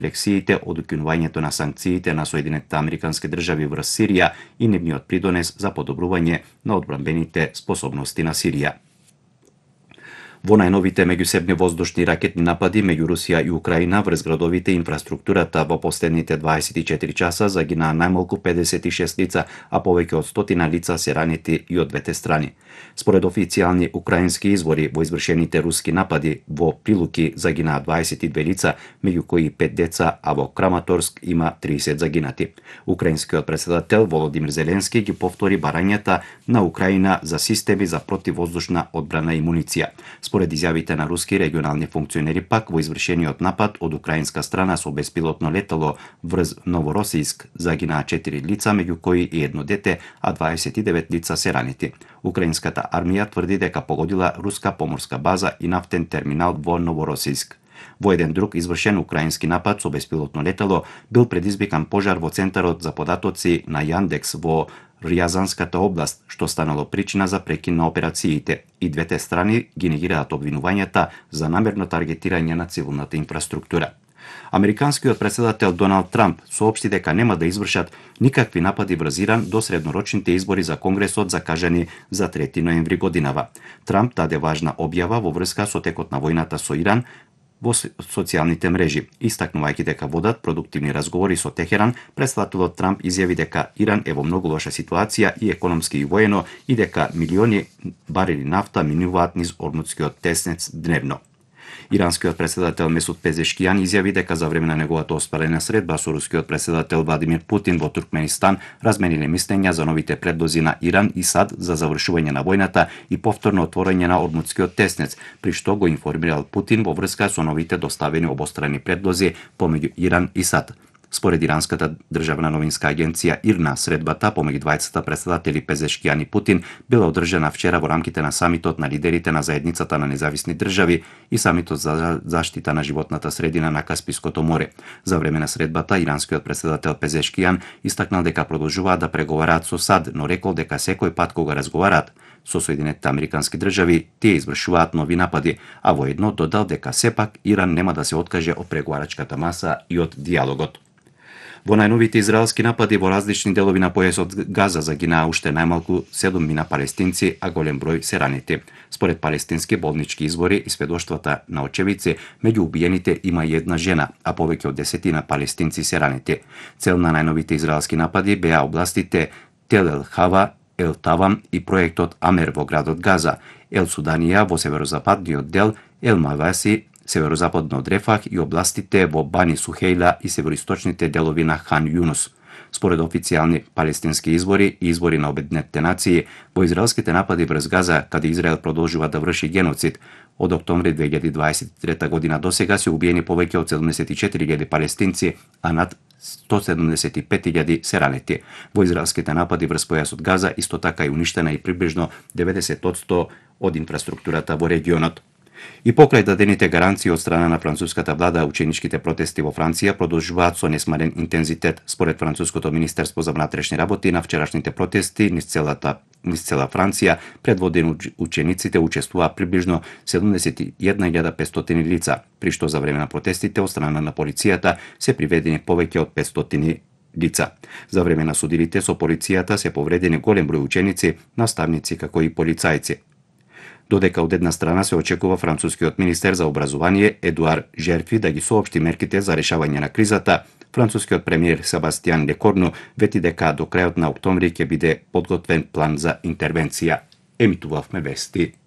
рефлексиите од укинувањето на санкциите на Соединетите Американски држави врз Сирија и нивниот придонес за подобрување на одбранбените способности на Сирија. Во најновите меѓусебни воздушни ракетни напади меѓу Русија и Украина врз градовите и инфраструктурата во последните 24 часа загинаа најмалку 56 лица, а повеќе од 100 лица се ранети и од двете страни. Според официјални украински извори, во извршените руски напади во Прилуки загинаа 22 лица, меѓу кои 5 деца, а во Краматорск има 30 загинати. Украинскиот претседател Володимир Зеленски ги повтори барањата на Украина за системи за противвоздушна одбрана и муниција. Според изјавите на руски регионални функционери пак, во извршениот напад од украинска страна со беспилотно летало врз Новоросијск загинаа 4 лица, меѓу кои и едно дете, а 29 лица се ранети. Украинската армија тврди дека погодила руска поморска база и нафтен терминал во Новоросијск. Во еден друг извршен украински напад со беспилотно летало бил предизвикан пожар во центарот за податоци на Јандекс во Рјазанската област, што станало причина за прекин на операциите. И двете страни ги негираат обвинувањата за намерно таргетирање на цивилната инфраструктура. Американскиот претседател Доналд Трамп соопшти дека нема да извршат никакви напади врз Иран до среднорочните избори за Конгресот закажани за 3 ноември годинава. Трамп даде важна објава во врска со текот на војната со Иран во социјалните мрежи, истакнувајќи дека водат продуктивни разговори со Техеран. Претседателот Трамп изјави дека Иран е во многу лоша ситуација и економски и воено и дека милиони барели нафта минуваат низ Ормутскиот теснец дневно. Иранскиот претседател Месуд Пезешкијан изјави дека за време на неговата оспарена средба со рускиот претседател Владимир Путин во Туркменистан размениле мислења за новите предлози на Иран и САД за завршување на војната и повторно отворање на Ормутскиот теснец, при што го информирал Путин во врска со новите доставени обострани предлози помеѓу Иран и САД. Според иранската државна новинска агенција ИРНА, средбата помеѓу двајцата претседатели Пезешкијан и Путин била одржана вчера во рамките на самитот на лидерите на заедницата на независни држави и самитот за заштита на животната средина на Каспиското море. За време на средбата иранскиот претседател Пезешкијан истакнал дека продолжуваат да преговараат со САД, но рекол дека секој пат кога разговараат со Соединетите Американски држави, тие извршуваат нови напади, а воедно додал дека сепак Иран нема да се откаже од преговарачката маса и од диалогот. Во најновите израелски напади во различни делови на појасот Газа загинаа уште најмалку 7 палестинци, а голем број се ранети. Според палестински болнички извори и сведоштвата на очевидци, меѓу убиените има и една жена, а повеќе од 10 палестинци се ранети. Цел на најновите израелски напади беа областите Тел ел Хава, Ел Тавам и проектот Амер во градот Газа, Ел Суданија во северозападниот дел, Ел Маваси северозападно од Рефах и областите во Бани Сухејла и североисточните делови на Хан Јунус. Според официјални палестински извори и извори на Обединетите нации, во израелските напади врз Газа, каде Израел продолжува да врши геноцид, од октомври 2023 година до сега се убиени повеќе од 74.000 палестинци, а над 175.000 се ранети. Во израелските напади врз појасот Газа исто така е уништена и приближно 90% од инфраструктурата во регионот. И покрај дадените гаранции од страна на француската влада, ученичките протести во Франција продолжуваат со несмарен интензитет. Според француското министерство за внатрешни работи, на вчерашните протести низ цела Франција, предводени учениците учествуваа приближно 71.500 лица, при што за време на протестите од страна на полицијата се приведени повеќе од 500 лица. За време на судилите со полицијата се повредени голем број ученици, наставници како и полицајци. Додека од една страна се очекува францускиот министер за образование Едуар Жерфи да ги соопшти мерките за решавање на кризата, францускиот премиер Себастијан Лекорну вети дека до крајот на октомври ќе биде подготвен план за интервенција. Емитувавме вести.